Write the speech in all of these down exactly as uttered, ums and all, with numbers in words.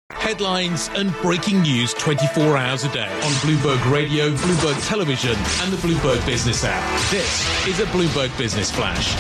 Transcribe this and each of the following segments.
Headlines and breaking news twenty-four hours a day on Bloomberg Radio, Bloomberg Television and the Bloomberg Business app. This is a Bloomberg Business Flash.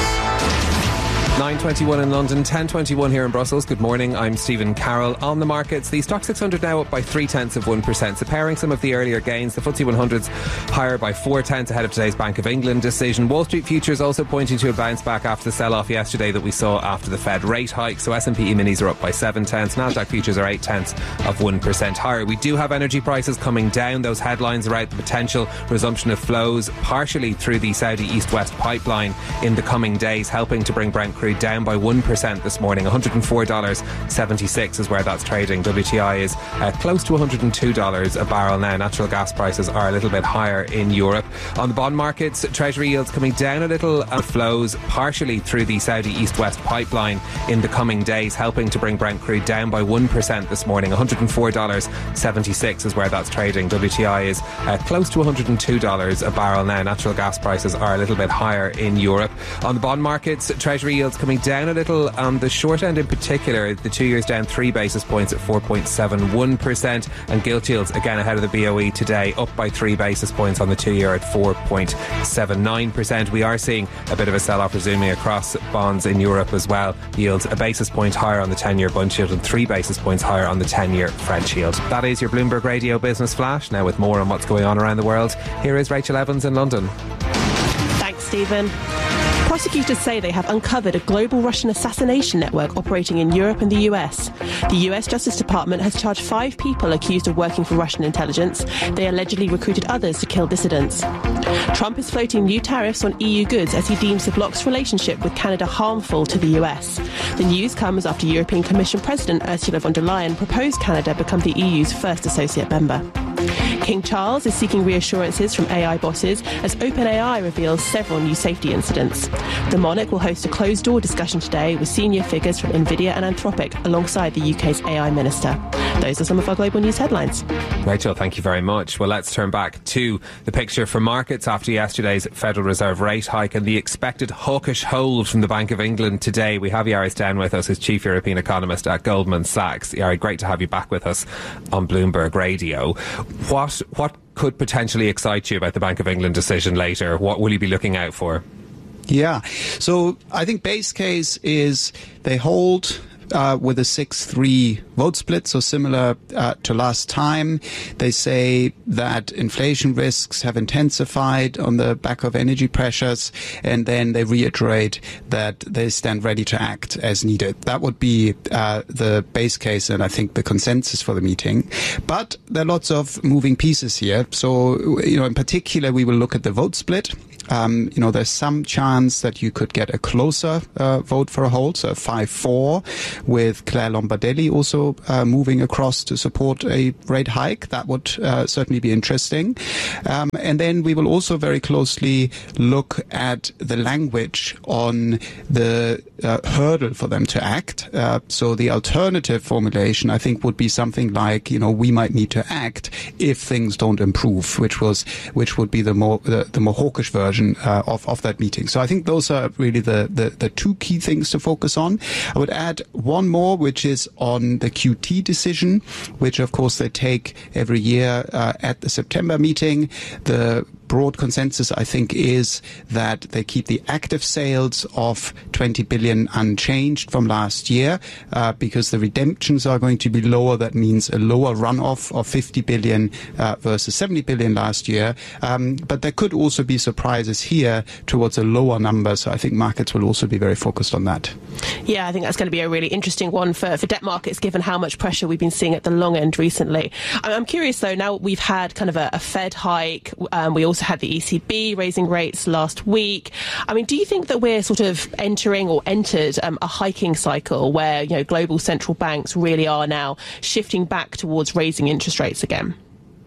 nine twenty-one in London, ten twenty-one here in Brussels. Good morning, I'm Stephen Carroll. On the markets, the Stock six hundred now up by three tenths of one percent. So pairing some of the earlier gains, the F T S E one hundred's higher by four tenths ahead of today's Bank of England decision. Wall Street futures also pointing to a bounce back after the sell-off yesterday that we saw after the Fed rate hike. So S and P E-minis are up by seven tenths. Nasdaq futures are eight tenths of one percent higher. We do have energy prices coming down. Those headlines are out the potential resumption of flows partially through the Saudi East-West pipeline in the coming days, helping to bring Brent crude down by one percent this morning. one hundred four dollars seventy-six is where that's trading. W T I is uh, close to one hundred two dollars a barrel now. Natural gas prices are a little bit higher in Europe. On the bond markets, Treasury yields coming down a little and flows partially through the Saudi East-West pipeline in the coming days, helping to bring Brent crude down by one percent this morning. one hundred four dollars seventy-six is where that's trading. W T I is uh, close to one hundred two dollars a barrel now. Natural gas prices are a little bit higher in Europe. On the bond markets, Treasury yields coming down a little on the short end in particular. The two years down three basis points at four point seven one percent, and gilt yields again ahead of the B O E today, up by three basis points on the two year at four point seven nine percent. We are seeing a bit of a sell-off resuming across bonds in Europe as well. Yields a basis point higher on the ten year Bund yield and three basis points higher on the ten year French yield. That is your Bloomberg Radio Business Flash. Now with more on what's going on around the world, here is Rachel Evans in London. Thanks, Stephen. Prosecutors say they have uncovered a global Russian assassination network operating in Europe and the U S. The U S Justice Department has charged five people accused of working for Russian intelligence. They allegedly recruited others to kill dissidents. Trump is floating new tariffs on E U goods as he deems the bloc's relationship with Canada harmful to the U S. The news comes after European Commission President Ursula von der Leyen proposed Canada become the E U's first associate member. King Charles is seeking reassurances from A I bosses as OpenAI reveals several new safety incidents. The monarch will host a closed-door discussion today with senior figures from Nvidia and Anthropic alongside the U K's A I minister. Those are some of our global news headlines. Rachel, thank you very much. Well, let's turn back to the picture for markets after yesterday's Federal Reserve rate hike and the expected hawkish hold from the Bank of England today. We have Yari Stein with us, who's Chief European Economist at Goldman Sachs. Yari, great to have you back with us on Bloomberg Radio. What what could potentially excite you about the Bank of England decision later? What will you be looking out for? Yeah, so I think base case is they hold Uh, with a six three vote split, so similar uh, to last time. They say that inflation risks have intensified on the back of energy pressures, and then they reiterate that they stand ready to act as needed. That would be uh, the base case and I think the consensus for the meeting. But there are lots of moving pieces here. So, you know, in particular, we will look at the vote split. Um, you know, there's some chance that you could get a closer uh, vote for a hold, so a five four, with Claire Lombardelli also uh, moving across to support a rate hike. That would uh, certainly be interesting. Um, and then we will also very closely look at the language on the uh, hurdle for them to act. Uh, so the alternative formulation, I think, would be something like, you know, we might need to act if things don't improve, which was which would be the more the, the more hawkish version Uh, of, of that meeting. So I think those are really the, the, the two key things to focus on. I would add one more, which is on the Q T decision, which of course they take every year uh, at the September meeting. The broad consensus, I think, is that they keep the active sales of twenty billion unchanged from last year uh, because the redemptions are going to be lower. That means a lower runoff of fifty billion uh, versus seventy billion last year. Um, but there could also be surprises here towards a lower number. So I think markets will also be very focused on that. Yeah, I think that's going to be a really interesting one for, for debt markets, given how much pressure we've been seeing at the long end recently. I'm curious, though, now we've had kind of a, a Fed hike. Um, we also had the E C B raising rates last week. I mean, do you think that we're sort of entering or entered um, a hiking cycle where, you know, global central banks really are now shifting back towards raising interest rates again?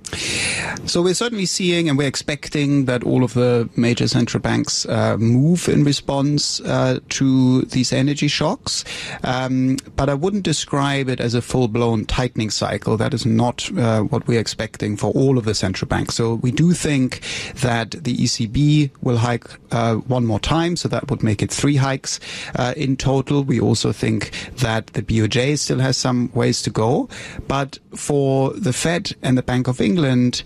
So we're certainly seeing and we're expecting that all of the major central banks uh, move in response uh, to these energy shocks. Um, but I wouldn't describe it as a full-blown tightening cycle. That is not uh, what we're expecting for all of the central banks. So we do think that the E C B will hike uh, one more time, so that would make it three hikes uh, in total. We also think that the B O J still has some ways to go. But for the Fed and the Bank of England,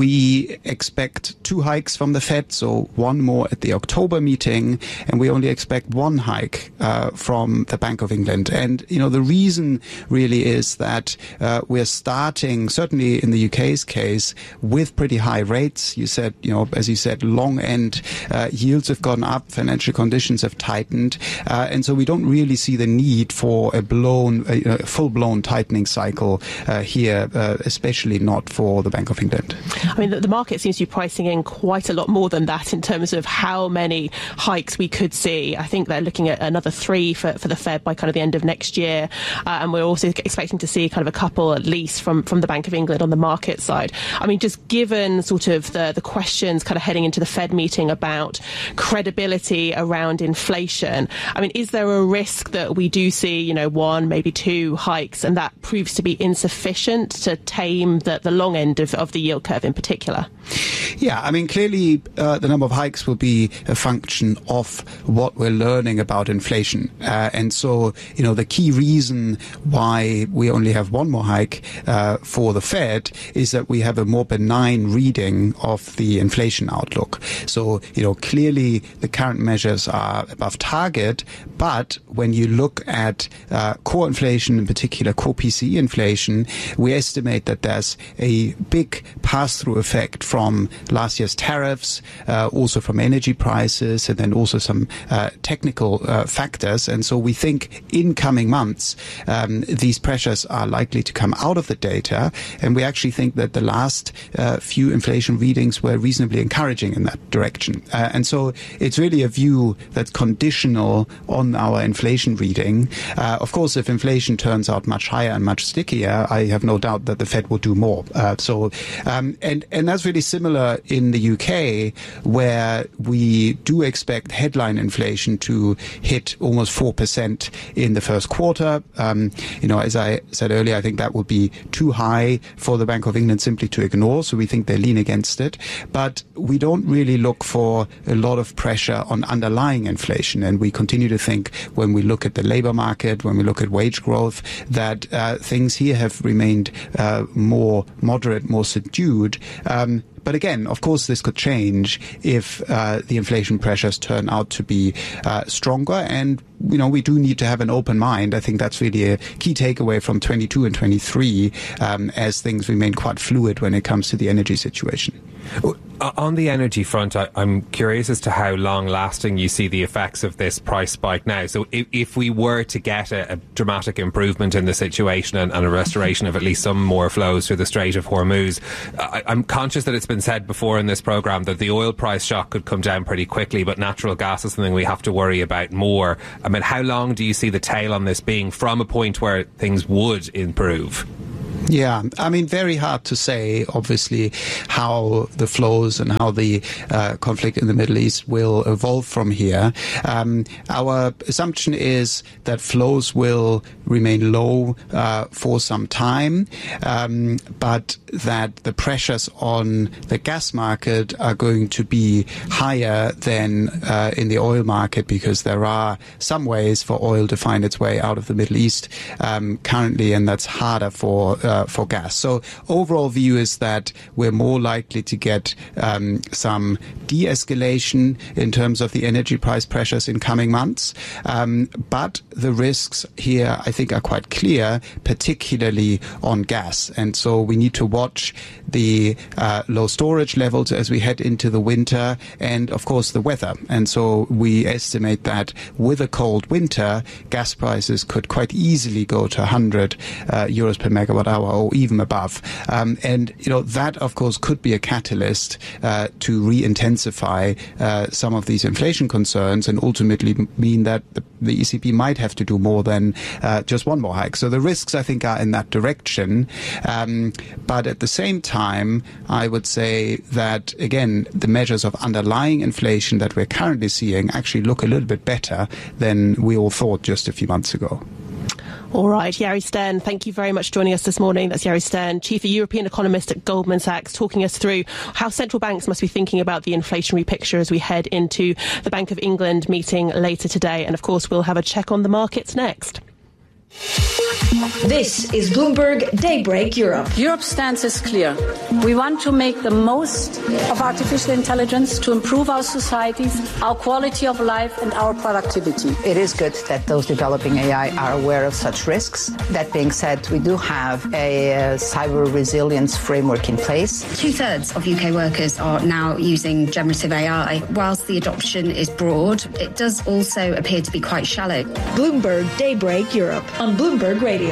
we expect two hikes from the Fed, so one more at the October meeting, and we only expect one hike uh, from the Bank of England. And, you know, the reason really is that uh, we're starting, certainly in the U K's case, with pretty high rates. You said, you know, as you said, long end uh, yields have gone up, financial conditions have tightened, uh, and so we don't really see the need for a blown, a, a full-blown tightening cycle uh, here, uh, especially not for the Bank of England. I mean, the, the market seems to be pricing in quite a lot more than that in terms of how many hikes we could see. I think they're looking at another three for, for the Fed by kind of the end of next year. Uh, and we're also expecting to see kind of a couple at least from, from the Bank of England on the market side. I mean, just given sort of the, the questions kind of heading into the Fed meeting about credibility around inflation, I mean, is there a risk that we do see, you know, one, maybe two hikes, and that proves to be insufficient to tame the, the long end of, of the yield curve in particular? Yeah, I mean, clearly uh, the number of hikes will be a function of what we're learning about inflation. Uh, and so, you know, the key reason why we only have one more hike uh, for the Fed is that we have a more benign reading of the inflation outlook. So, you know, clearly the current measures are above target, but when you look at uh, core inflation, in particular core P C E inflation, we estimate that there's a big pass-through effect from last year's tariffs, uh, also from energy prices, and then also some uh, technical uh, factors. And so we think in coming months, um, these pressures are likely to come out of the data. And we actually think that the last uh, few inflation readings were reasonably encouraging in that direction. Uh, and so it's really a view that's conditional on our inflation reading. Uh, of course, if inflation turns out much higher and much stickier, I have no doubt that the Fed will do more. Uh, so, um, and, and that's really similar in the U K, where we do expect headline inflation to hit almost four percent in the first quarter. Um, you know, as I said earlier, I think that would be too high for the Bank of England simply to ignore, so we think they lean against it. But we don't really look for a lot of pressure on underlying inflation, and we continue to think when we look at the labor market, when we look at wage growth, that uh, things here have remained uh, more moderate, more subdued. Um, But again, of course, this could change if uh, the inflation pressures turn out to be uh, stronger. And, you know, we do need to have an open mind. I think that's really a key takeaway from twenty-two and twenty-three, um, as things remain quite fluid when it comes to the energy situation. On the energy front, I, I'm curious as to how long-lasting you see the effects of this price spike now. So if, if we were to get a, a dramatic improvement in the situation and, and a restoration of at least some more flows through the Strait of Hormuz, I, I'm conscious that it's been said before in this programme that the oil price shock could come down pretty quickly, but natural gas is something we have to worry about more. I mean, how long do you see the tail on this being from a point where things would improve? Yeah, I mean, very hard to say, obviously, how the flows and how the uh, conflict in the Middle East will evolve from here. Um, our assumption is that flows will remain low uh, for some time, um, but that the pressures on the gas market are going to be higher than uh, in the oil market, because there are some ways for oil to find its way out of the Middle East um, currently, and that's harder for uh, Uh, for gas. So overall view is that we're more likely to get um, some de-escalation in terms of the energy price pressures in coming months. Um, but the risks here, I think, are quite clear, particularly on gas. And so we need to watch the uh, low storage levels as we head into the winter, and of course the weather. And so we estimate that with a cold winter, gas prices could quite easily go to one hundred uh, euros per megawatt hour or, or even above. Um, and, you know, that, of course, could be a catalyst uh, to re-intensify uh, some of these inflation concerns and ultimately mean that the, the E C B might have to do more than uh, just one more hike. So the risks, I think, are in that direction. Um, but at the same time, I would say that, again, the measures of underlying inflation that we're currently seeing actually look a little bit better than we all thought just a few months ago. All right, Yari Stern, thank you very much for joining us this morning. That's Yari Stern, Chief European Economist at Goldman Sachs, talking us through how central banks must be thinking about the inflationary picture as we head into the Bank of England meeting later today. And of course, we'll have a check on the markets next. This is Bloomberg Daybreak Europe. Europe's stance is clear. We want to make the most of artificial intelligence to improve our societies, our quality of life and our productivity. It is good that those developing A I are aware of such risks. That being said, we do have a uh, cyber resilience framework in place. Two-thirds of U K workers are now using generative A I. Whilst the adoption is broad, it does also appear to be quite shallow. Bloomberg Daybreak Europe on Bloomberg Radio.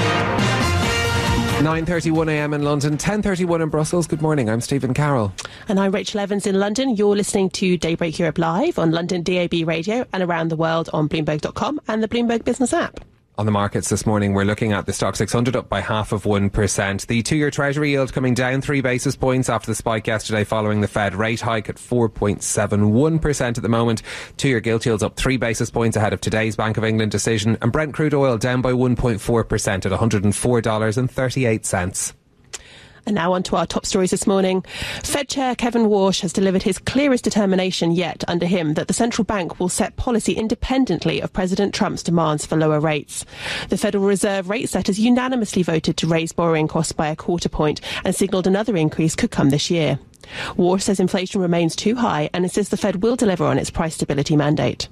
nine thirty-one a m in London, ten thirty-one in Brussels. Good morning, I'm Stephen Carroll. And I'm Rachel Evans in London. You're listening to Daybreak Europe live on London D A B radio and around the world on Bloomberg dot com and the Bloomberg Business app. On the markets this morning, we're looking at the Stock six hundred up by half of one percent. The two-year Treasury yield coming down three basis points after the spike yesterday following the Fed rate hike at four point seven one percent at the moment. Two-year gilt yields up three basis points ahead of today's Bank of England decision. And Brent crude oil down by one point four percent at one hundred four dollars and thirty-eight cents. And now on to our top stories this morning. Fed Chair Kevin Warsh has delivered his clearest determination yet under him that the central bank will set policy independently of President Trump's demands for lower rates. The Federal Reserve rate setters unanimously voted to raise borrowing costs by a quarter point and signalled another increase could come this year. Warsh says inflation remains too high and insists the Fed will deliver on its price stability mandate.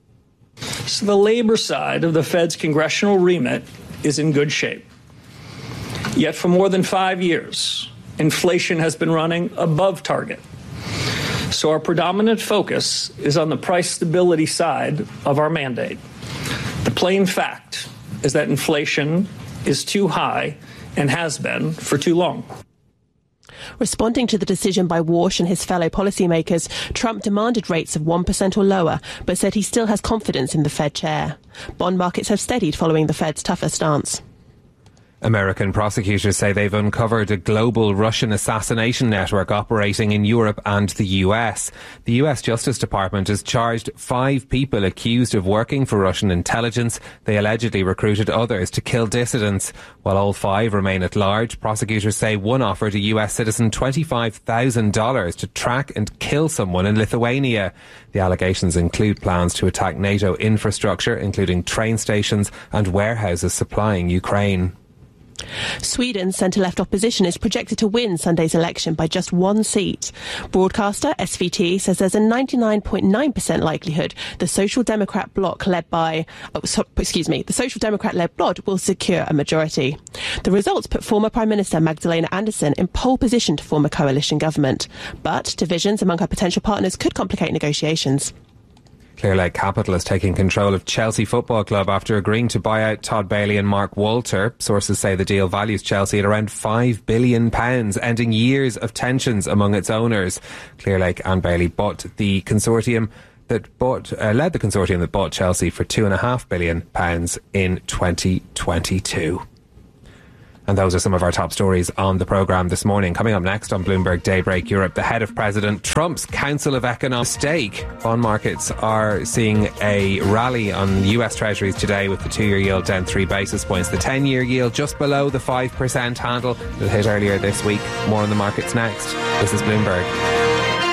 So the labor side of the Fed's congressional remit is in good shape. Yet for more than five years, inflation has been running above target. So our predominant focus is on the price stability side of our mandate. The plain fact is that inflation is too high and has been for too long. Responding to the decision by Warsh and his fellow policymakers, Trump demanded rates of one percent or lower, but said he still has confidence in the Fed chair. Bond markets have steadied following the Fed's tougher stance. American prosecutors say they've uncovered a global Russian assassination network operating in Europe and the U S. The U S Justice Department has charged five people accused of working for Russian intelligence. They allegedly recruited others to kill dissidents. While all five remain at large, prosecutors say one offered a U S citizen twenty-five thousand dollars to track and kill someone in Lithuania. The allegations include plans to attack NATO infrastructure, including train stations and warehouses supplying Ukraine. Sweden's centre-left opposition is projected to win Sunday's election by just one seat. Broadcaster S V T says there's a ninety-nine point nine percent likelihood the Social Democrat bloc led by, oh, so, excuse me, the Social Democrat-led bloc will secure a majority. The results put former Prime Minister Magdalena Andersson in pole position to form a coalition government. But divisions among her potential partners could complicate negotiations. Clearlake Capital is taking control of Chelsea Football Club after agreeing to buy out Todd Bailey and Mark Walter. Sources say the deal values Chelsea at around five billion pounds, ending years of tensions among its owners. Clearlake and Bailey bought the consortium that bought, uh, led the consortium that bought Chelsea for two and a half billion pounds in twenty twenty-two. And those are some of our top stories on the programme this morning. Coming up next on Bloomberg Daybreak Europe, the head of President Trump's Council of Economic Stake. Bond markets are seeing a rally on U S Treasuries today with the two-year yield down three basis points. The ten-year yield just below the five percent handle that hit earlier this week. More on the markets next. This is Bloomberg.